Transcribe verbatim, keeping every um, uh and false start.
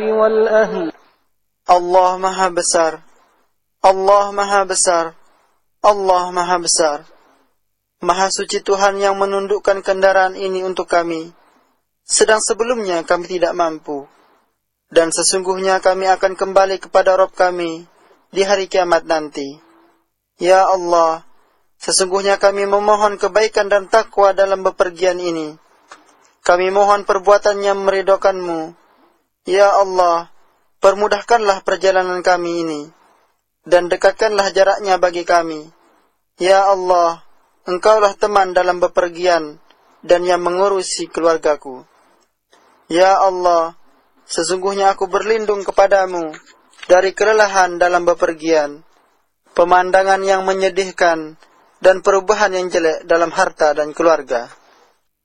والأهل. Allah Maha Besar, Allah Maha Besar, Allah Maha Besar. Maha suci Tuhan yang menundukkan kendaraan ini untuk kami, sedang sebelumnya kami tidak mampu. Dan sesungguhnya kami akan kembali kepada Rabb kami di hari kiamat nanti. Ya Allah, sesungguhnya kami memohon kebaikan dan takwa dalam bepergian ini. Kami mohon perbuatan yang meridhokan-Mu. Ya Allah, permudahkanlah perjalanan kami ini, dan dekatkanlah jaraknya bagi kami. Ya Allah, Engkaulah teman dalam bepergian, dan yang mengurusi keluargaku. Ya Allah, sesungguhnya aku berlindung kepadamu dari kelelahan dalam bepergian, pemandangan yang menyedihkan, dan perubahan yang jelek dalam harta dan keluarga.